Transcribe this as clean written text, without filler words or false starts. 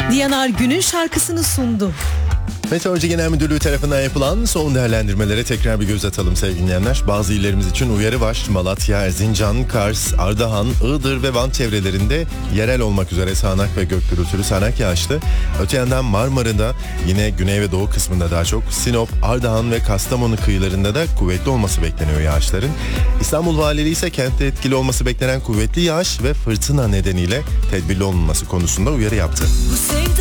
Diyanar günün şarkısını sundu. Meteoroloji Genel Müdürlüğü tarafından yapılan son değerlendirmelere tekrar bir göz atalım sevgili dinleyenler. Bazı illerimiz için uyarı var. Malatya, Erzincan, Kars, Ardahan, Iğdır ve Van çevrelerinde yerel olmak üzere sağanak ve gök gürültülü sağanak yağışlı. Öte yandan Marmara'da yine güney ve doğu kısmında daha çok, Sinop, Ardahan ve Kastamonu kıyılarında da kuvvetli olması bekleniyor yağışların. İstanbul Valiliği ise kentte etkili olması beklenen kuvvetli yağış ve fırtına nedeniyle tedbirli olunması konusunda uyarı yaptı.